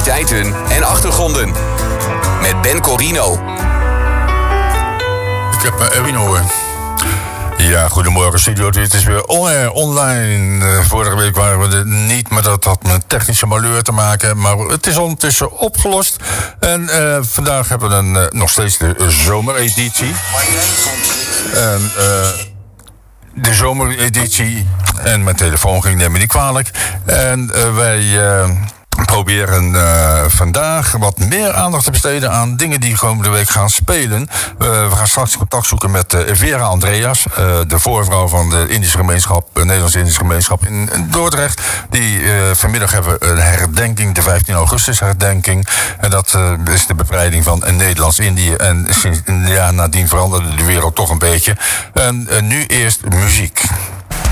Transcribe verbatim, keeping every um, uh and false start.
actualiteiten en achtergronden. Met Ben Corino. Ik heb uh, Erwin horen. Ja, goedemorgen studio. Dit is weer on-air, online. Uh, vorige week waren we er niet, maar dat had met technische malheur te maken. Maar het is ondertussen opgelost. En uh, vandaag hebben we een, uh, nog steeds de uh, zomereditie. En uh, de zomereditie. En mijn telefoon ging, neem me niet kwalijk. En uh, wij... Uh, proberen uh, vandaag wat meer aandacht te besteden aan dingen die komende week gaan spelen. Uh, we gaan straks contact zoeken met uh, Vera Andreas, uh, de voorvrouw van de Indische gemeenschap, uh, Nederlandse Indische gemeenschap in Dordrecht. Die uh, vanmiddag hebben we een herdenking, de vijftien augustus herdenking. En dat uh, is de bevrijding van Nederlands-Indië. En sinds, ja, nadien veranderde de wereld toch een beetje. En uh, nu eerst muziek.